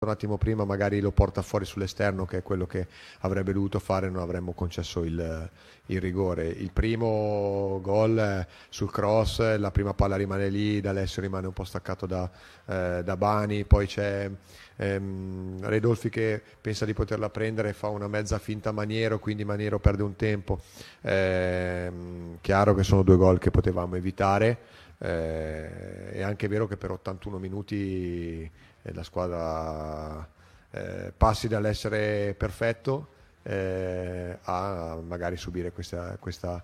un attimo prima magari lo porta fuori sull'esterno, che è quello che avrebbe dovuto fare, non avremmo concesso il rigore. Il primo gol sul cross, la prima palla rimane lì, D'Alessio rimane un po' staccato da Bani, poi c'è Redolfi che pensa di poterla prendere, fa una mezza finta a Maniero, quindi Maniero perde un tempo. Chiaro che sono due gol che potevamo evitare. È anche vero che per 81 minuti la squadra passi dall'essere perfetto a magari subire questa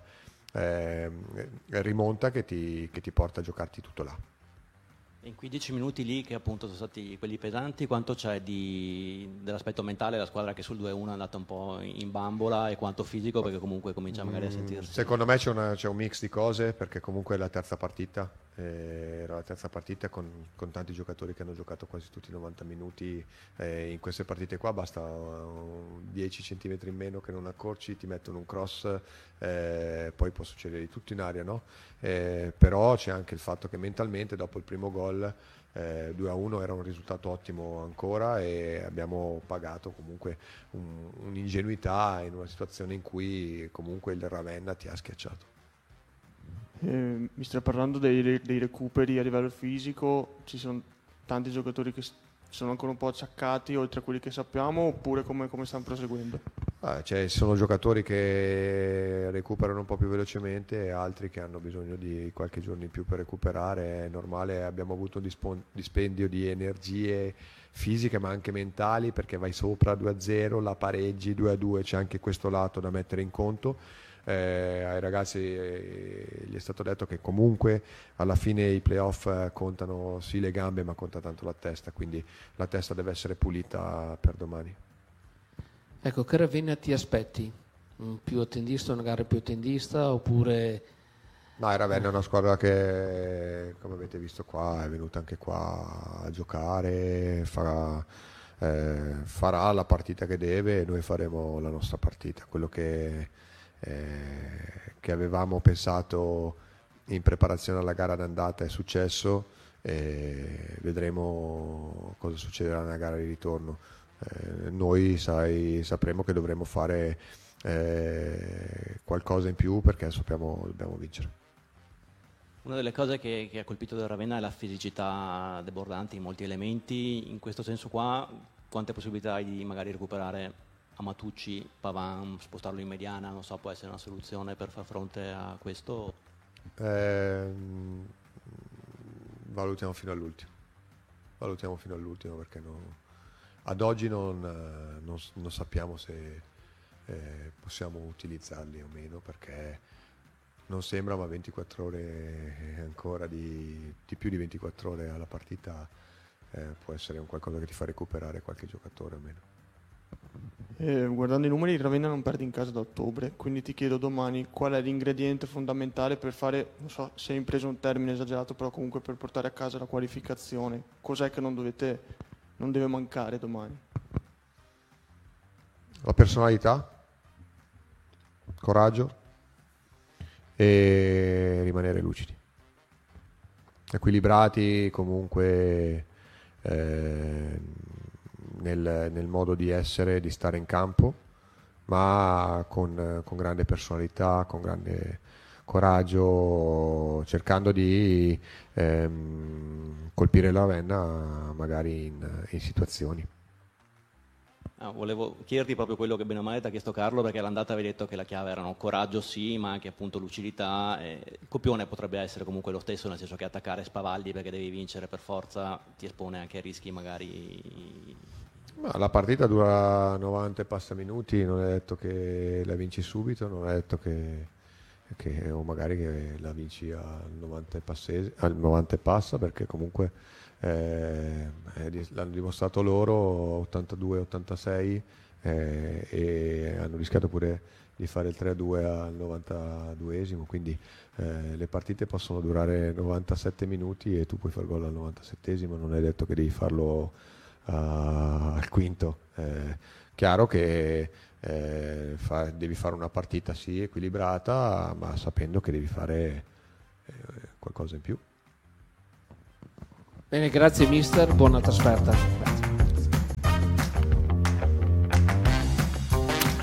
rimonta che ti porta a giocarti tutto là. In 15 minuti lì, che appunto sono stati quelli pesanti, quanto c'è dell'aspetto mentale della squadra che sul 2-1 è andata un po' in bambola, e quanto fisico, perché comunque comincia magari a sentirsi? Secondo me c'è un mix di cose, perché comunque è la terza partita, era la terza partita con tanti giocatori che hanno giocato quasi tutti i 90 minuti. In queste partite qua basta 10 centimetri in meno che non accorci, ti mettono un cross, poi può succedere di tutto in aria, no? Però c'è anche il fatto che mentalmente dopo il primo gol 2-1 era un risultato ottimo ancora, e abbiamo pagato comunque un'ingenuità in una situazione in cui comunque il Ravenna ti ha schiacciato. Mi stai parlando dei recuperi a livello fisico, ci sono tanti giocatori che sono ancora un po' acciaccati oltre a quelli che sappiamo, oppure come stanno proseguendo? Ci sono giocatori che recuperano un po' più velocemente e altri che hanno bisogno di qualche giorno in più per recuperare. È normale, abbiamo avuto un dispendio di energie fisiche ma anche mentali, perché vai sopra 2-0, la pareggi 2-2, c'è anche questo lato da mettere in conto. Ai ragazzi gli è stato detto che comunque alla fine i playoff contano sì le gambe, ma conta tanto la testa, quindi la testa deve essere pulita per domani. Ecco, che Ravenna ti aspetti? Più attendista, una gara più attendista, oppure... No, il Ravenna è una squadra che, come avete visto qua, è venuta anche qua a giocare, farà la partita che deve, e noi faremo la nostra partita. Quello che avevamo pensato in preparazione alla gara d'andata è successo, e vedremo cosa succederà nella gara di ritorno. Noi sapremo che dovremo fare qualcosa in più, perché dobbiamo vincere. Una delle cose che ha colpito del Ravenna è la fisicità debordante in molti elementi. In questo senso qua, quante possibilità hai di magari recuperare Amatucci, Pavan, spostarlo in mediana? Non so, può essere una soluzione per far fronte a questo? Valutiamo fino all'ultimo, perché ad oggi non sappiamo se possiamo utilizzarli o meno, perché non sembra, ma 24 ore ancora, di più di 24 ore alla partita, può essere un qualcosa che ti fa recuperare qualche giocatore o meno. Guardando i numeri, il Ravenna non perde in casa da ottobre, quindi ti chiedo domani qual è l'ingrediente fondamentale per fare, non so se hai preso un termine esagerato, però comunque per portare a casa la qualificazione. Cos'è che non deve mancare domani? La personalità, coraggio e rimanere lucidi, equilibrati comunque nel modo di essere, di stare in campo, ma con grande personalità, con grande coraggio, cercando di colpire la Ravenna magari in situazioni. Volevo chiederti proprio quello che bene o male ti ha chiesto Carlo, perché all'andata avevi detto che la chiave erano coraggio sì, ma anche appunto lucidità. Il copione potrebbe essere comunque lo stesso, nel senso che attaccare spavaldi perché devi vincere per forza ti espone anche a rischi magari... Ma la partita dura 90 e passa minuti, non è detto che la vinci subito, non è detto che o magari che la vinci al 90 e passa, perché comunque l'hanno dimostrato loro 82-86, e hanno rischiato pure di fare il 3-2 al 92esimo, quindi le partite possono durare 97 minuti e tu puoi far gol al 97esimo, non è detto che devi farlo al quinto. Chiaro che devi fare una partita sì equilibrata, ma sapendo che devi fare qualcosa in più. Bene, grazie mister, buona trasferta. Grazie.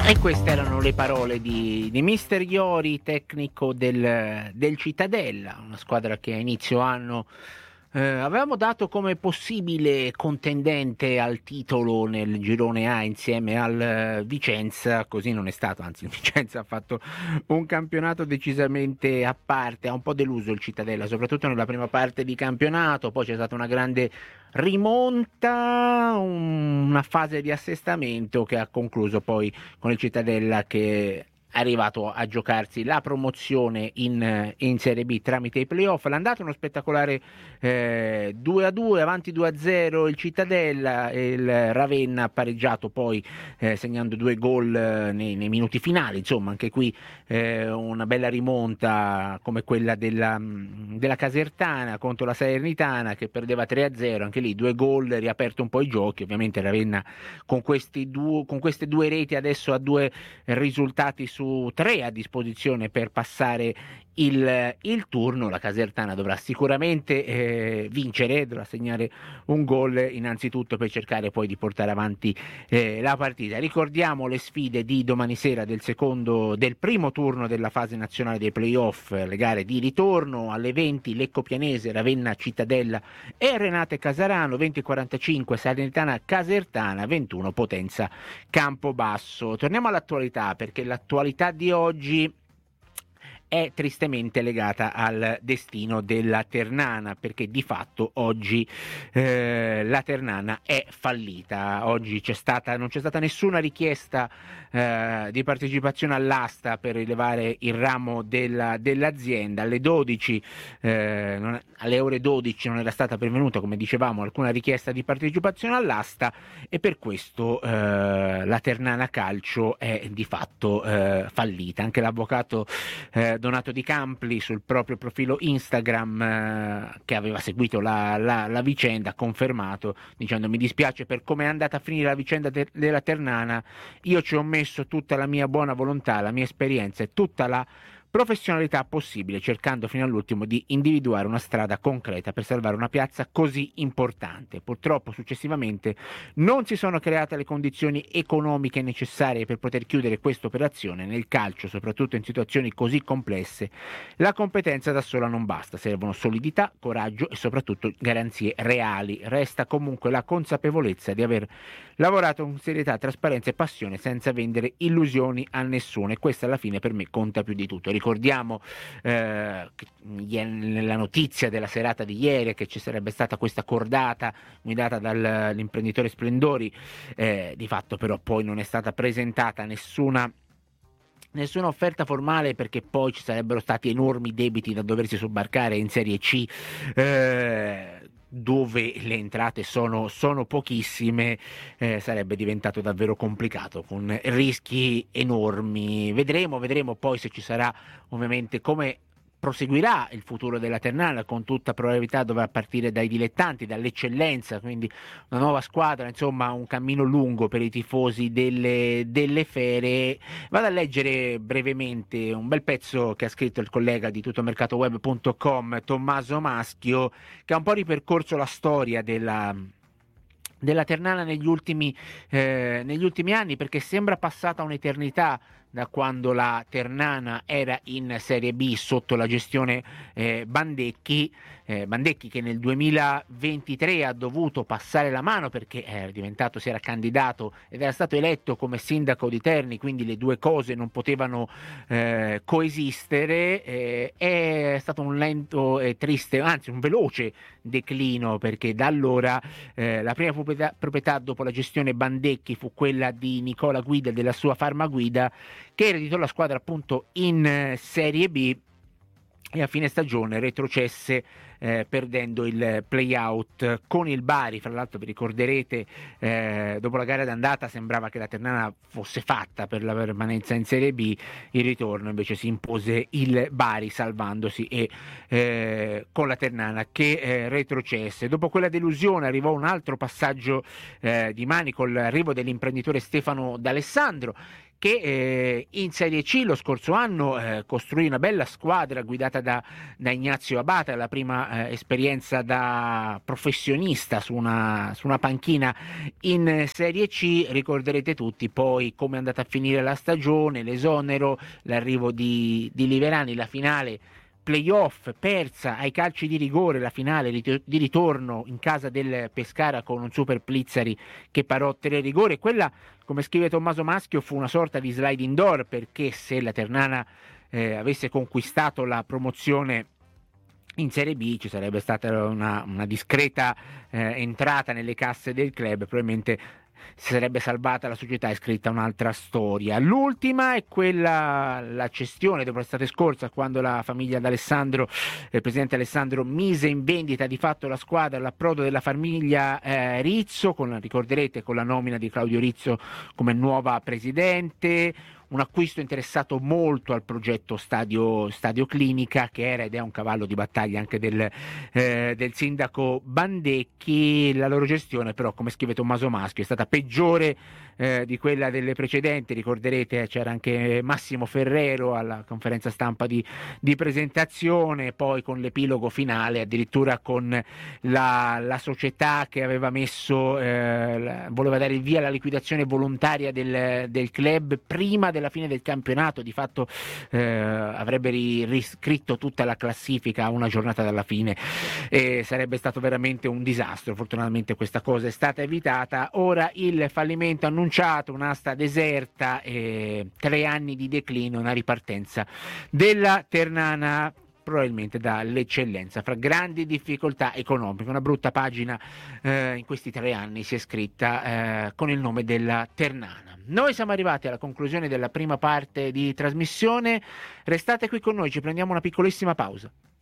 E queste erano le parole di Mister Iori, tecnico del Cittadella, una squadra che a inizio anno avevamo dato come possibile contendente al titolo nel girone A insieme al Vicenza. Così non è stato, anzi il Vicenza ha fatto un campionato decisamente a parte, ha un po' deluso il Cittadella, soprattutto nella prima parte di campionato, poi c'è stata una grande rimonta, una fase di assestamento che ha concluso poi con il Cittadella che è arrivato a giocarsi la promozione in Serie B tramite i playoff. L'andata uno spettacolare 2-2, avanti 2-0 il Cittadella, e il Ravenna ha pareggiato poi segnando 2 gol nei minuti finali. Insomma, anche qui una bella rimonta come quella della Casertana contro la Salernitana, che perdeva 3-0, anche lì 2 gol, riaperto un po' i giochi. Ovviamente Ravenna con queste 2 reti adesso ha 2 risultati su 3 a disposizione per passare il turno. La Casertana dovrà sicuramente vincere, dovrà segnare un gol innanzitutto per cercare poi di portare avanti la partita. Ricordiamo le sfide di domani sera del primo turno della fase nazionale dei playoff, le gare di ritorno alle 20 Lecco Pianese, Ravenna Cittadella e Renate Casarano, 20:45 Salernitana Casertana, 21 Potenza Campobasso. Torniamo all'attualità, perché l'attualità di oggi è tristemente legata al destino della Ternana, perché di fatto oggi la Ternana è fallita. Oggi non c'è stata nessuna richiesta di partecipazione all'asta per rilevare il ramo dell'azienda. Alle ore 12 non era stata pervenuta, come dicevamo, alcuna richiesta di partecipazione all'asta, e per questo la Ternana Calcio è di fatto fallita. Anche l'avvocato Donato Di Campli sul proprio profilo Instagram, che aveva seguito la vicenda, ha confermato dicendo: mi dispiace per come è andata a finire la vicenda della Ternana, io ci ho messo tutta la mia buona volontà, la mia esperienza e tutta la professionalità possibile, cercando fino all'ultimo di individuare una strada concreta per salvare una piazza così importante. Purtroppo successivamente non si sono create le condizioni economiche necessarie per poter chiudere questa operazione. Nel calcio, soprattutto in situazioni così complesse, la competenza da sola non basta, servono solidità, coraggio e soprattutto garanzie reali. Resta comunque la consapevolezza di aver lavorato con serietà, trasparenza e passione senza vendere illusioni a nessuno, e questa alla fine per me conta più di tutto. Ricordiamo nella notizia della serata di ieri che ci sarebbe stata questa cordata guidata dall'imprenditore Splendori, di fatto però poi non è stata presentata nessuna offerta formale, perché poi ci sarebbero stati enormi debiti da doversi sobbarcare in Serie C, dove le entrate sono pochissime. Sarebbe diventato davvero complicato, con rischi enormi. Vedremo poi se ci sarà, ovviamente, come proseguirà il futuro della Ternana. Con tutta probabilità dovrà partire dai dilettanti, dall'eccellenza, quindi una nuova squadra, insomma un cammino lungo per i tifosi delle Fere. Vado a leggere brevemente un bel pezzo che ha scritto il collega di tuttomercatoweb.com, Tommaso Maschio, che ha un po' ripercorso la storia della Ternana negli ultimi anni, perché sembra passata un'eternità da quando la Ternana era in Serie B sotto la gestione Bandecchi che nel 2023 ha dovuto passare la mano perché si era candidato ed era stato eletto come sindaco di Terni, quindi le due cose non potevano coesistere. È stato un lento e triste, anzi un veloce declino, perché da allora la prima proprietà dopo la gestione Bandecchi fu quella di Nicola Guida, della sua Farmaguida, che ereditò la squadra appunto in Serie B e a fine stagione retrocesse perdendo il play-out con il Bari. Fra l'altro vi ricorderete, dopo la gara d'andata sembrava che la Ternana fosse fatta per la permanenza in Serie B, il ritorno invece si impose il Bari salvandosi e con la Ternana che retrocesse. Dopo quella delusione arrivò un altro passaggio di mani con l'arrivo dell'imprenditore Stefano D'Alessandro, che in Serie C lo scorso anno costruì una bella squadra guidata da Ignazio Abate alla prima prima esperienza da professionista su una panchina in Serie C. Ricorderete tutti poi come è andata a finire la stagione, l'esonero, l'arrivo di Liverani, la finale playoff persa ai calci di rigore, la finale di ritorno in casa del Pescara con un Super Plizzari che parò 3 rigori. Quella, come scrive Tommaso Maschio, fu una sorta di sliding door, perché se la Ternana avesse conquistato la promozione in Serie B ci sarebbe stata una discreta entrata nelle casse del club, probabilmente si sarebbe salvata la società e scritta un'altra storia. L'ultima è quella, la cessione dopo l'estate scorsa, quando la famiglia d'Alessandro, il presidente Alessandro, mise in vendita di fatto la squadra, l'approdo della famiglia Rizzo, ricorderete, con la nomina di Claudio Rizzo come nuova presidente. Un acquisto interessato molto al progetto Stadio Clinica, che era ed è un cavallo di battaglia anche del sindaco Bandecchi. La loro gestione però, come scrive Tommaso Maschio, è stata peggiore di quella delle precedenti. Ricorderete, c'era anche Massimo Ferrero alla conferenza stampa di presentazione, poi con l'epilogo finale, addirittura con la società che aveva voleva dare il via alla liquidazione volontaria del club prima della fine del campionato. Di fatto avrebbe riscritto tutta la classifica a una giornata dalla fine e sarebbe stato veramente un disastro. Fortunatamente questa cosa è stata evitata. Ora il fallimento annunciato, un'asta deserta, 3 anni di declino, una ripartenza della Ternana probabilmente dall'eccellenza, fra grandi difficoltà economiche. Una brutta pagina in questi 3 anni si è scritta con il nome della Ternana. Noi siamo arrivati alla conclusione della prima parte di trasmissione, restate qui con noi, ci prendiamo una piccolissima pausa.